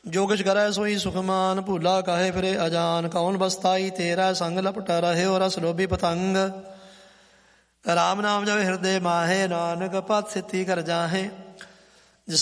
ਜੋ ਕਿਛ ਕਰੈ ਸੋਈ ਸੁਖਮਾਨ, ਭੂਲਾ ਕਾਹੇ ਫਿਰੇ ਅਜਾਨ। ਕੌਣ ਬਸਤਾਈ ਤੇਰਾ ਸੰਗ, ਲਪਟਾ ਰਹਿਓ ਰਸ ਲੋਭੀ ਪਤੰਗ। ਰਾਮ ਨਾਮ ਜਪਿ ਹਿਰਦੇ ਮਾਹੇ, ਨਾਨਕ ਪਤ ਸਿੱਧੀ ਕਰ ਜਾਹੇ।